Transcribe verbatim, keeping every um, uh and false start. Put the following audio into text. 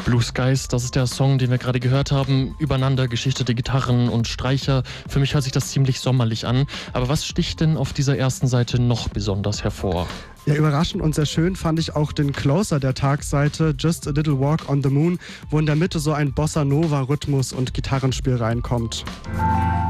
Blue Skies, das ist der Song, den wir gerade gehört haben. Übereinander geschichtete Gitarren und Streicher. Für mich hört sich das ziemlich sommerlich an. Aber was sticht denn auf dieser ersten Seite noch besonders hervor? Ja, überraschend und sehr schön fand ich auch den Closer der Tagseite, Just a Little Walk on the Moon, wo in der Mitte so ein Bossa-Nova-Rhythmus und Gitarrenspiel reinkommt.